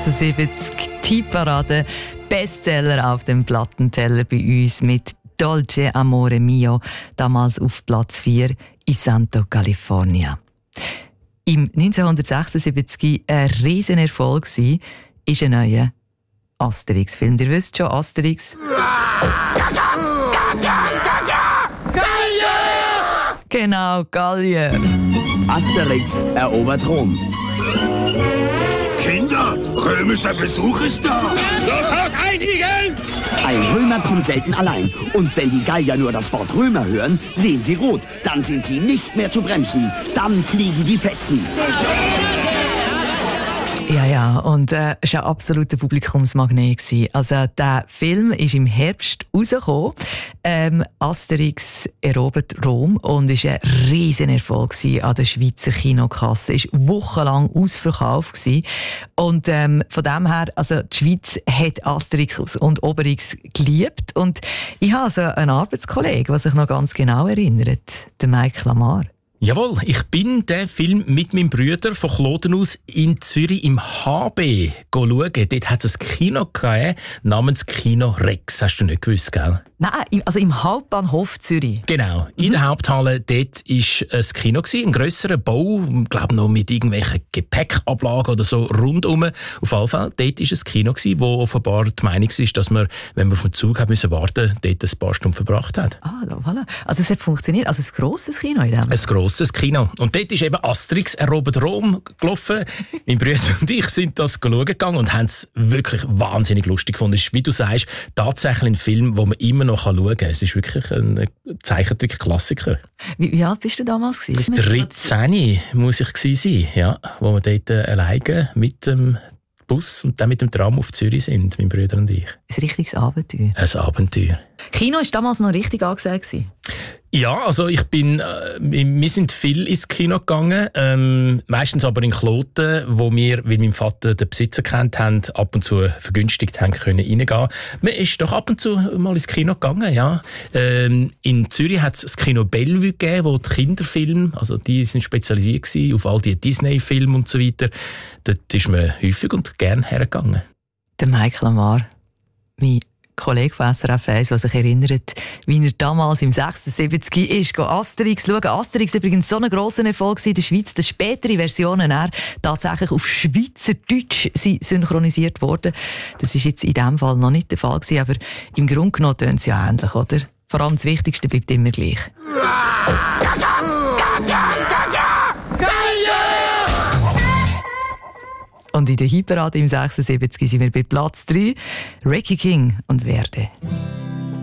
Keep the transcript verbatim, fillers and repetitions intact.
sechsundsiebzig, Tipparade, Bestseller auf dem Plattenteller bei uns mit Dolce Amore Mio, damals auf Platz vier in Santo California. Im neunzehnhundertsechsundsiebzig ein Riesenerfolg war, ist ein neuer Asterix-Film. Ihr wisst schon, Asterix. Genau, Gallier. Asterix erobert Rom. Kinder, römischer Besuch ist da. Sofort einigen! Ein Römer kommt selten allein. Und wenn die Gallier nur das Wort Römer hören, sehen sie rot. Dann sind sie nicht mehr zu bremsen. Dann fliegen die Fetzen. Ja, ja, und äh, es war ein absoluter Publikumsmagnet. Also, der Film ist im Herbst rausgekommen. Ähm, Asterix erobert Rom und war ein Riesenerfolg an der Schweizer Kinokasse. Es war wochenlang ausverkauft. Und ähm, von dem her, also die Schweiz hat Asterix und Obelix geliebt. Und ich habe also einen Arbeitskollegen, der sich noch ganz genau erinnert, der Mike Lamar. Jawohl, ich bin den Film mit meinem Bruder von Kloten aus in Zürich im H B schauen. Dort hat es ein Kino gegeben, namens Kino Rex. Hast du nicht gewusst, gell? Nein, also im Hauptbahnhof Zürich. Genau, in mhm. der Haupthalle. Dort war ein Kino, ein grösserer Bau, ich glaube noch mit irgendwelchen Gepäckablagen oder so rundum. Auf jeden Fall, dort war ein Kino, wo offenbar die Meinung war, dass man, wenn man auf den Zug hat müssen warten, dort ein paar Stunden verbracht hat. Ah, voilà. Also es hat funktioniert. Also ein grosses Kino in dem. Ein grosses Kino. Und dort ist eben Asterix erobert Rom gelaufen. Mein Bruder und ich sind das schauen gegangen und haben es wirklich wahnsinnig lustig gefunden. Es ist, wie du sagst, tatsächlich ein Film, wo man immer noch schauen kann. Es ist wirklich ein Zeichentrick-Klassiker. Wie, wie alt bist du damals? dreizehn muss ich gewesen sein, ja, wo wir dort alleine mit dem Bus und dann mit dem Tram auf Zürich sind, mein Bruder und ich. Ein richtiges Abenteuer. Ein Abenteuer. Kino war damals noch richtig angesagt. Ja, also ich bin, äh, wir sind viel ins Kino gegangen, ähm, meistens aber in Kloten, wo wir, weil mein Vater den Besitzer kennt haben, ab und zu vergünstigt haben können reingehen. Man ist doch ab und zu mal ins Kino gegangen, ja. Ähm, in Zürich hat es das Kino Bellevue gegeben, wo die Kinderfilme, also die sind spezialisiert gewesen auf all die Disney-Filme und so weiter. Dort ist man häufig und gern hergegangen. Der Mike Lamar, mein Kollege von S R F eins, der sich erinnert, wie er damals im sechsundsiebzig ist, Asterix schauen. Asterix war übrigens so ein grosser Erfolg in der Schweiz, dass spätere Versionen er tatsächlich auf Schweizerdeutsch synchronisiert wurden. Das ist jetzt in diesem Fall noch nicht der Fall gewesen, aber im Grunde genommen tönt es ja ähnlich, oder? Vor allem das Wichtigste bleibt immer gleich. Und in der Hitparade im sechsundsiebzig sind wir bei Platz drei. Reggae King und Verde.